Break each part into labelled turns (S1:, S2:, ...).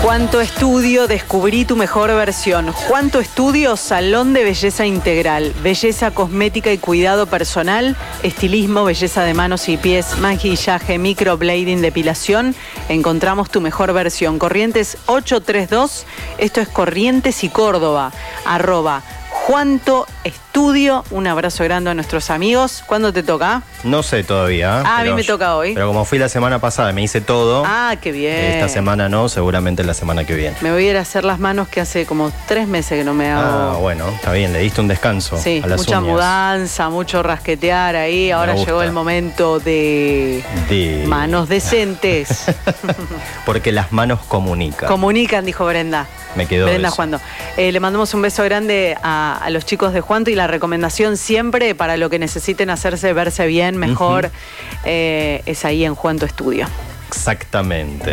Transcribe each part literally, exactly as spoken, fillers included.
S1: Juanto Estudio, descubrí tu mejor versión. Juanto Estudio, salón de belleza integral, belleza cosmética y cuidado personal, estilismo, belleza de manos y pies, maquillaje, microblading, depilación. Encontramos tu mejor versión. Corrientes ochocientos treinta y dos, esto es Corrientes y Córdoba, arroba Juanto Estudio. Un abrazo grande a nuestros amigos. ¿Cuándo te toca?
S2: No sé todavía.
S1: Ah, a mí me toca hoy.
S2: Pero como fui la semana pasada, me hice todo.
S1: Ah, qué bien.
S2: Esta semana no, seguramente la semana que viene.
S1: Me voy a ir a hacer las manos que hace como tres meses que no me hago.
S2: Ah, bueno, está bien, le diste un descanso.
S1: Sí,
S2: a las
S1: mucha
S2: uñas.
S1: mudanza, mucho rasquetear ahí. Ahora llegó el momento de,
S2: de...
S1: manos decentes.
S2: Porque las manos comunican.
S1: Comunican, dijo Brenda.
S2: Me quedó
S1: Brenda
S2: eso.
S1: Juanto. Eh, le mandamos un beso grande a, a los chicos de Juanto y la recomendación siempre para lo que necesiten hacerse verse bien, mejor, uh-huh. eh, es ahí en Juanto Estudio.
S2: Exactamente.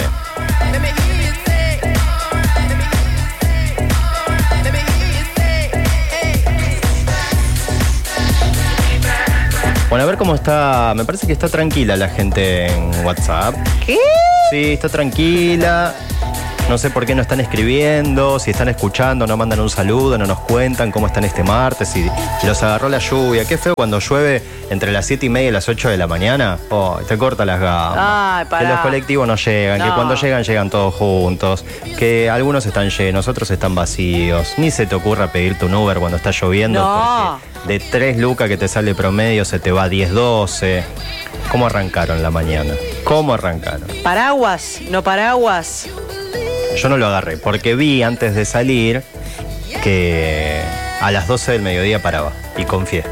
S2: Bueno, a ver cómo está. Me parece que está tranquila la gente en WhatsApp.
S1: ¿Qué?
S2: Sí, está tranquila. No sé por qué no están escribiendo, si están escuchando, no mandan un saludo, no nos cuentan cómo están este martes, si los agarró la lluvia. Qué feo cuando llueve entre las siete y media y las ocho de la mañana. Oh, te corta las gamas.
S1: Ay, pará.
S2: Que los colectivos no llegan, no. Que cuando llegan, llegan todos juntos. Que algunos están llenos, otros están vacíos. Ni se te ocurra pedirte un Uber cuando está lloviendo.
S1: No.
S2: Porque de tres lucas que te sale promedio se te va a diez, doce. ¿Cómo arrancaron la mañana? ¿Cómo arrancaron?
S1: Paraguas, no paraguas.
S2: Yo no lo agarré, porque vi antes de salir que a las doce del mediodía paraba y confié.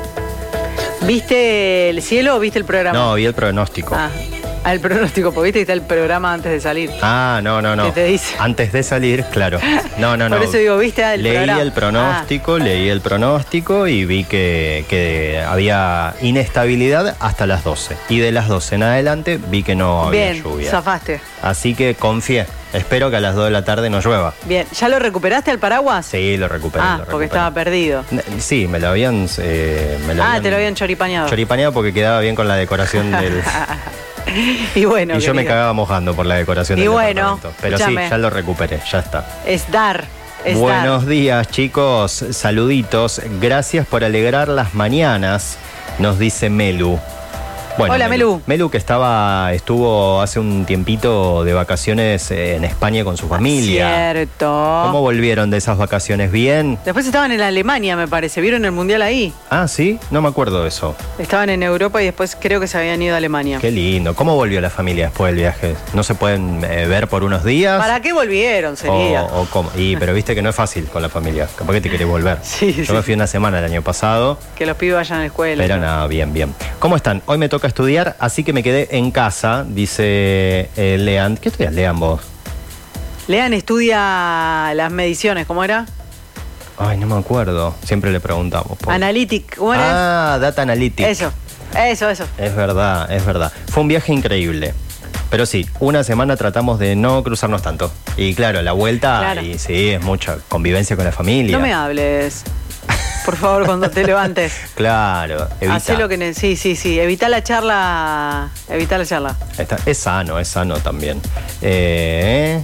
S1: ¿Viste el cielo o viste el programa?
S2: No, vi el pronóstico.
S1: Ah, el pronóstico, porque viste que está el programa antes de salir.
S2: Ah, no, no, no.
S1: ¿Qué te dice?
S2: Antes de salir, claro. No, no, no.
S1: Por eso digo, ¿viste el
S2: leí
S1: programa?
S2: el pronóstico, ah. leí el pronóstico y vi que, que había inestabilidad hasta las doce. Y de las doce en adelante vi que no había
S1: Bien,
S2: lluvia.
S1: zafaste.
S2: Así que confié. Espero que a las dos de la tarde no llueva.
S1: Bien, ¿ya lo recuperaste al paraguas?
S2: Sí, lo recuperé.
S1: Ah,
S2: lo recuperé.
S1: Porque estaba perdido.
S2: Sí, me lo habían... Eh, me lo
S1: ah,
S2: habían,
S1: te lo habían choripaneado.
S2: Choripaneado porque quedaba bien con la decoración del...
S1: y bueno,
S2: Y yo
S1: querido.
S2: me cagaba mojando por la decoración
S1: y
S2: del
S1: bueno,
S2: departamento. Pero
S1: escuchame.
S2: sí, ya lo recuperé, ya está.
S1: Es dar. Es
S2: Buenos
S1: dar.
S2: días, chicos. Saluditos. Gracias por alegrar las mañanas, nos dice Melu. Bueno,
S1: Hola, Melu.
S2: Melu. Melu que estaba, estuvo hace un tiempito de vacaciones en España con su familia.
S1: Cierto.
S2: ¿Cómo volvieron de esas vacaciones? ¿Bien?
S1: Después estaban en Alemania, me parece. ¿Vieron el mundial ahí?
S2: Ah, ¿sí? No me acuerdo de eso.
S1: Estaban en Europa y después creo que se habían ido a Alemania.
S2: Qué lindo. ¿Cómo volvió la familia después del viaje? ¿No se pueden eh, ver por unos días?
S1: ¿Para qué volvieron, sería?
S2: O, o cómo. Y, pero viste que no es fácil con la familia. Capaz que te querés volver.
S1: Sí,
S2: Yo
S1: sí.
S2: me fui una semana el año pasado.
S1: Que los pibes vayan a la escuela.
S2: Pero nada, bien, bien. ¿Cómo están? Hoy me toca estudiar, así que me quedé en casa, dice eh, Lean. ¿Qué estudias, Lean, vos?
S1: Lean estudia las mediciones, ¿cómo era?
S2: Ay, no me acuerdo. Siempre le preguntamos. Por...
S1: Analytic, ¿cómo era?
S2: Ah, Data Analytics.
S1: Eso, eso, eso.
S2: Es verdad, es verdad. Fue un viaje increíble. Pero sí, una semana tratamos de no cruzarnos tanto. Y claro, la vuelta,
S1: Claro.
S2: y sí, es mucha convivencia con la familia.
S1: No me hables. Por favor, cuando te levantes.
S2: Claro, evita.
S1: Hacé lo que ne- Sí, sí, sí. Evita la charla. Evita la charla.
S2: Está- es sano, es sano también. Eh,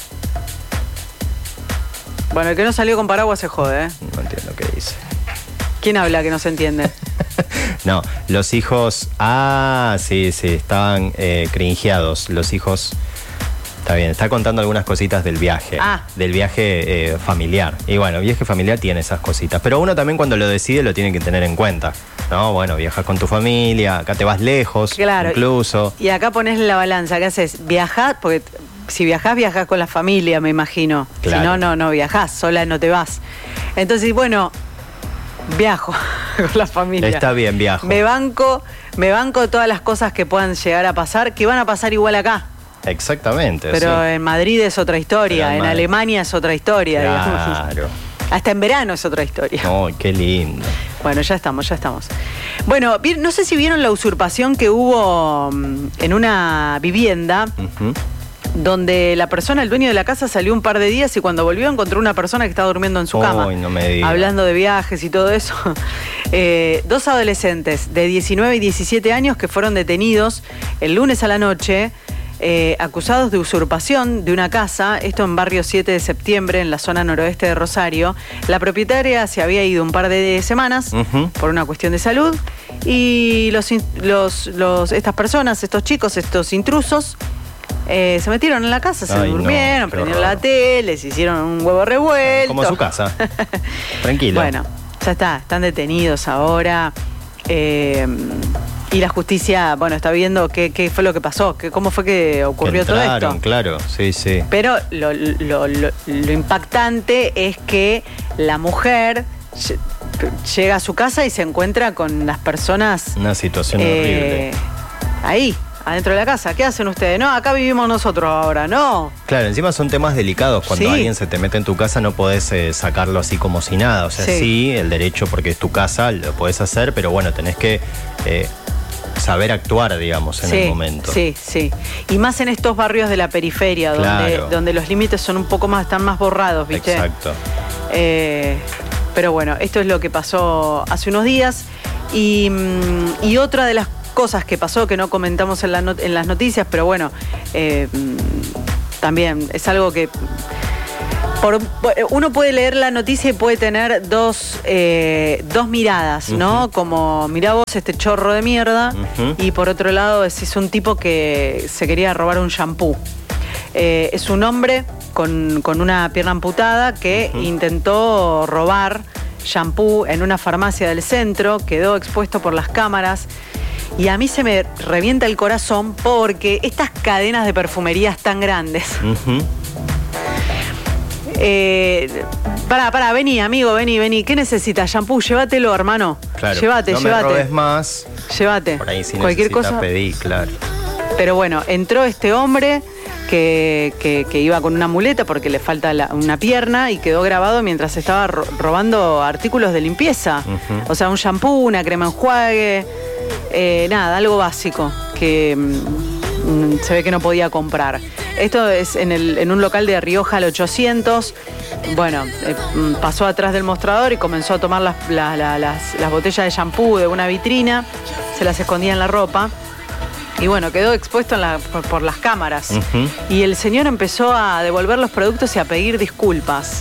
S1: Bueno, el que no salió con paraguas se jode, ¿eh?
S2: no entiendo qué dice.
S1: ¿Quién habla que no se entiende?
S2: No, los hijos... Ah, sí, sí, estaban eh, cringeados. Los hijos... Está bien, está contando algunas cositas del viaje.
S1: Ah.
S2: Del viaje eh, familiar. Y bueno, viaje familiar tiene esas cositas. Pero uno también cuando lo decide lo tiene que tener en cuenta. No, bueno, viajas con tu familia, acá te vas lejos,
S1: Claro.
S2: incluso.
S1: Y acá pones la balanza. ¿Qué haces? Viajás, porque si viajás, viajás con la familia, me imagino.
S2: Claro.
S1: Si no, no, no viajás, sola no te vas. Entonces, bueno, viajo con la familia.
S2: Está bien, viajo.
S1: Me banco, me banco todas las cosas que puedan llegar a pasar, que van a pasar igual acá.
S2: Exactamente.
S1: Pero
S2: sí.
S1: en Madrid es otra historia,
S2: Pero en
S1: en
S2: Madrid.
S1: Alemania es otra historia, digamos.
S2: Claro.
S1: Hasta en verano es otra historia.
S2: Ay, qué lindo.
S1: Bueno, ya estamos, ya estamos. Bueno, vi- no sé si vieron la usurpación que hubo mm, en una vivienda
S2: Ujú.
S1: donde la persona, el dueño de la casa, salió un par de días y cuando volvió encontró una persona que estaba durmiendo en su cama.
S2: Ay, no me digas.
S1: Hablando de viajes y todo eso. Eh, dos adolescentes de diecinueve y diecisiete años que fueron detenidos el lunes a la noche eh, acusados de usurpación de una casa, esto en barrio siete de septiembre, en la zona noroeste de Rosario. La propietaria se había ido un par de semanas uh-huh. por una cuestión de salud y los, los, los, estas personas, estos chicos, estos intrusos, eh, se metieron en la casa, se Ay, durmieron, no, prendieron horror. la tele, se hicieron un huevo revuelto.
S2: Como su casa. Tranquilo.
S1: Bueno, ya está, están detenidos ahora. Eh, y la justicia, bueno, está viendo qué, qué fue lo que pasó, qué, cómo fue que ocurrió que entraron, todo esto.
S2: Claro, sí, sí.
S1: Pero lo, lo, lo, lo impactante es que la mujer llega a su casa y se encuentra con las personas...
S2: Una situación eh, horrible.
S1: Ahí, adentro de la casa. ¿Qué hacen ustedes? No, acá vivimos nosotros ahora, ¿no?
S2: Claro, encima son temas delicados. Cuando
S1: sí.
S2: alguien se te mete en tu casa no podés eh, sacarlo así como si nada. O sea, sí. sí, el derecho porque es tu casa, lo podés hacer, pero bueno, tenés que... Eh, saber actuar, digamos, en
S1: sí,
S2: el momento.
S1: Sí, sí. Y más en estos barrios de la periferia, donde, claro. donde los límites son un poco más, están más borrados, ¿viste?
S2: Exacto.
S1: Eh, pero bueno, esto es lo que pasó hace unos días. Y, y otra de las cosas que pasó, que no comentamos en, la not- en las noticias, pero bueno, eh, también es algo que... Por, uno puede leer la noticia y puede tener dos, eh, dos miradas, ¿no? Uh-huh. Como, mirá vos este chorro de mierda, uh-huh. y por otro lado es, es un tipo que se quería robar un shampoo. Eh, es un hombre con, con una pierna amputada que uh-huh. intentó robar shampoo en una farmacia del centro, quedó expuesto por las cámaras. Y a mí se me revienta el corazón porque estas cadenas de perfumerías tan grandes... Uh-huh. Eh, pará, pará, vení, amigo, vení, vení. ¿Qué necesitas? Shampoo, llévatelo, hermano.
S2: Claro,
S1: llévate,
S2: no
S1: llévate.
S2: me robes más.
S1: Llévate.
S2: Por ahí si
S1: cualquier cosa
S2: pedí, claro.
S1: Pero bueno, entró este hombre que, que, que iba con una muleta porque le falta la, una pierna y quedó grabado mientras estaba ro- robando artículos de limpieza. Uh-huh. O sea, un shampoo, una crema enjuague, eh, nada, algo básico que mm, se ve que no podía comprar. Esto es en, el, en un local de Rioja al ochocientos. Bueno, eh, pasó atrás del mostrador y comenzó a tomar las, la, la, las, las botellas de shampoo de una vitrina, se las escondía en la ropa y bueno, quedó expuesto en la, por, por las cámaras. Uh-huh. Y el señor empezó a devolver los productos y a pedir disculpas.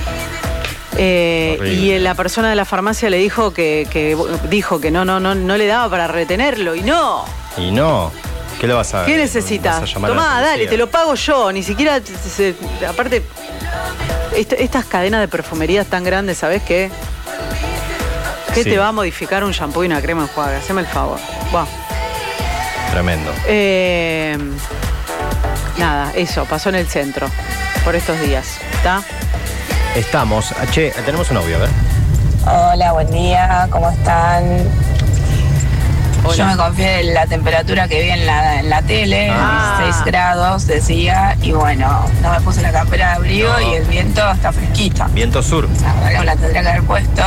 S1: Eh, y la persona de la farmacia le dijo que, que dijo que no, no, no, no le daba para retenerlo y no.
S2: Y no. ¿Qué le vas a
S1: ¿Qué necesitas? Tomá, dale, te lo pago yo. Ni siquiera, se, aparte, est- estas cadenas de perfumerías tan grandes, ¿sabés qué? ¿Qué sí. te va a modificar un shampoo y una crema enjuague? Haceme el favor. Wow.
S2: Tremendo.
S1: Eh, nada, eso, pasó en el centro por estos días. ¿Está?
S2: Estamos. Che, tenemos un audio, a ver.
S3: Hola, buen día, ¿cómo están? Hola. Yo me confié en la temperatura que vi en la, en la tele, ah. seis grados decía, y bueno, no me puse la campera de abrigo no. y el viento está fresquito.
S2: Viento sur.
S3: La verdad que me la tendría que haber puesto,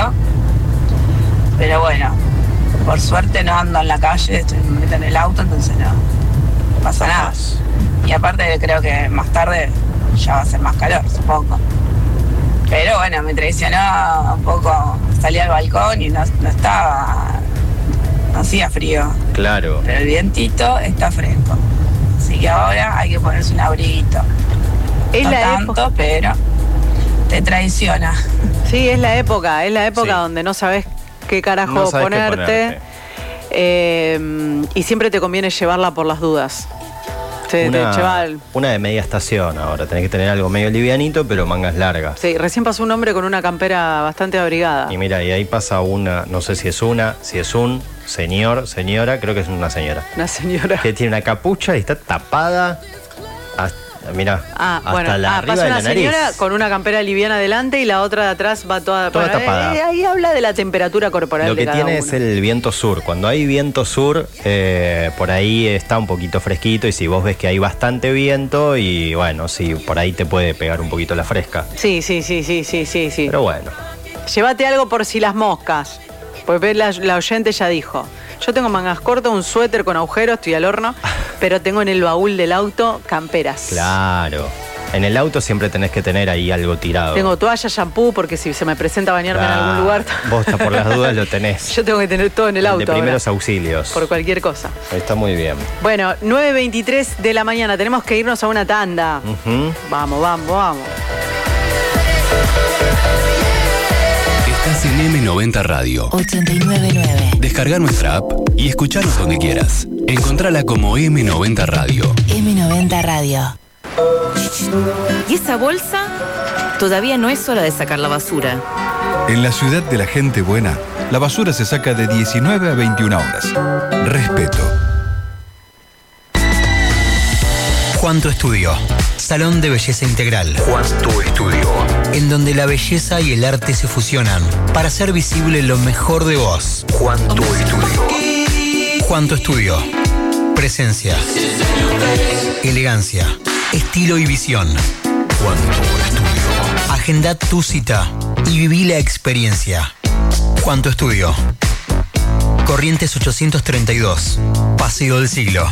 S3: pero bueno, por suerte no ando en la calle, estoy me meto en el auto, entonces no, no pasa nada. Más. Y aparte creo que más tarde ya va a ser más calor, supongo. Pero bueno, me traicionó un poco, salí al balcón y no, no estaba... No hacía frío.
S2: Claro.
S3: Pero el vientito está fresco. Así que ahora hay que ponerse un abriguito.
S1: Es
S3: no
S1: la
S3: tanto, época. Pero te traiciona.
S1: Sí, es la época. Es la época sí. donde no sabes qué carajo no sabes ponerte. Qué ponerte. Eh, y siempre te conviene llevarla por las dudas. Te,
S2: una,
S1: te lleva el...
S2: una de media estación ahora. Tenés que tener algo medio livianito, pero mangas largas.
S1: Sí, recién pasó un hombre con una campera bastante abrigada.
S2: Y mira, y ahí pasa una, no sé si es una, si es un señor, señora, creo que es una señora.
S1: Una señora.
S2: Que tiene una capucha y está tapada hasta, mirá,
S1: ah,
S2: hasta
S1: bueno.
S2: la
S1: ah,
S2: arriba
S1: pasa
S2: de la
S1: una
S2: nariz.
S1: señora con una campera liviana adelante y la otra de atrás va toda,
S2: toda
S1: para,
S2: tapada.
S1: Eh, ahí habla de la temperatura corporal.
S2: Lo que
S1: de cada
S2: tiene
S1: uno.
S2: es el viento sur. Cuando hay viento sur, eh, por ahí está un poquito fresquito y si vos ves que hay bastante viento y bueno, sí, por ahí te puede pegar un poquito la fresca.
S1: Sí, sí, sí, sí, sí, sí, sí.
S2: Pero bueno.
S1: Llévate algo por si las moscas. Porque la, la oyente ya dijo. Yo tengo mangas cortas, un suéter con agujeros, estoy al horno, pero tengo en el baúl del auto camperas.
S2: Claro. En el auto siempre tenés que tener ahí algo tirado.
S1: Tengo toalla, shampoo, porque si se me presenta bañarme ah, en algún lugar...
S2: Vos por las dudas lo tenés.
S1: Yo tengo que tener todo en el, el auto
S2: de primeros
S1: ahora,
S2: auxilios.
S1: por cualquier cosa.
S2: Está muy bien.
S1: Bueno, nueve veintitrés de la mañana. Tenemos que irnos a una tanda. Uh-huh. Vamos, vamos, vamos.
S4: Estás en eme noventa Radio.
S5: ochenta y nueve nueve.
S4: Descarga nuestra app y escuchanos donde quieras. Encontrala como eme noventa Radio.
S5: eme noventa Radio.
S6: ¿Y esa bolsa? Todavía no es hora de sacar la basura.
S7: En la ciudad de la gente buena, la basura se saca de diecinueve a veintiuna horas. Respeto.
S8: Juanto Estudio, salón de belleza integral.
S9: Juanto Estudio,
S8: en donde la belleza y el arte se fusionan para hacer visible lo mejor de vos.
S9: Juanto Estudio.
S8: Juanto Estudio, presencia, elegancia, estilo y visión.
S9: Juanto Estudio.
S8: Agenda tu cita y viví la experiencia. Juanto Estudio. Corrientes ochocientos treinta y dos, Paseo del Siglo.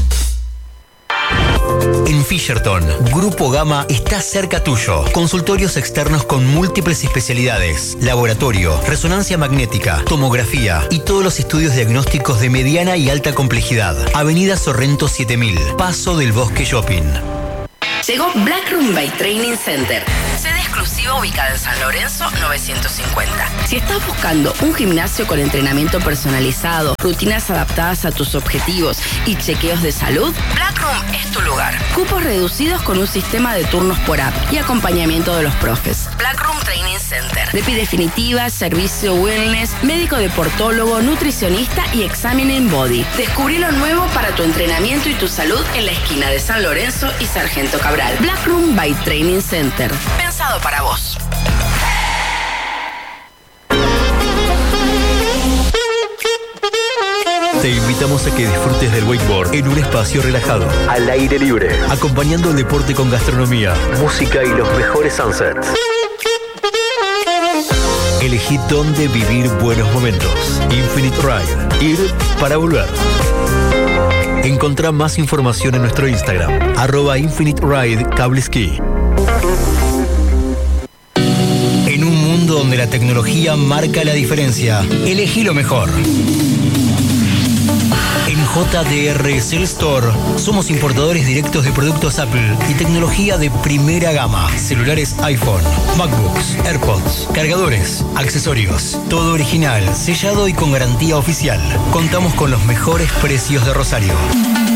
S8: En Fisherton, Grupo Gama está cerca tuyo. Consultorios externos con múltiples especialidades, laboratorio, resonancia magnética, tomografía y todos los estudios diagnósticos de mediana y alta complejidad. Avenida Sorrento siete mil, Paso del Bosque Shopping.
S10: Llegó Black Room by Training Center, sede exclusiva ubicada en San Lorenzo novecientos cincuenta. Si estás buscando un gimnasio con entrenamiento personalizado, rutinas adaptadas a tus objetivos y chequeos de salud, Black Room es tu lugar. Cupos reducidos con un sistema de turnos por app y acompañamiento de los profes. Black Room Training Center. Depi definitiva, servicio wellness, médico deportólogo, nutricionista y examen en body. Descubrí lo nuevo para tu entrenamiento y tu salud en la esquina de San Lorenzo y Sargento Cabral. Black Room by Training Center. Pensado para vos.
S11: Te invitamos a que disfrutes del wakeboard en un espacio relajado,
S9: al aire libre,
S11: acompañando el deporte con gastronomía,
S9: música y los mejores sunsets.
S11: Elegí dónde vivir buenos momentos. Infinite Ride. Ir para volver. Encontrá más información en nuestro Instagram, arroba Infinite Ride Cable Ski.
S8: En un mundo donde la tecnología marca la diferencia, elegí lo mejor. En J D R Cell Store somos importadores directos de productos Apple y tecnología de primera gama. Celulares iPhone, MacBooks, AirPods, cargadores, accesorios. Todo original, sellado y con garantía oficial. Contamos con los mejores precios de Rosario.